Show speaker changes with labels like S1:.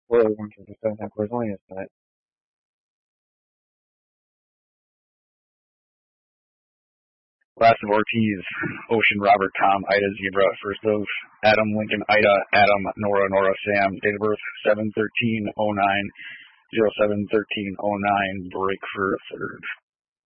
S1: Well, one to the 7 Coors Light tonight. Last of Ortiz, Ocean, Robert, Tom, Ida, Zebra. First of Adam, Lincoln, Ida, Adam, Nora, Nora, Sam. Date of birth 7/13/09, 07/13/09. Break for a third.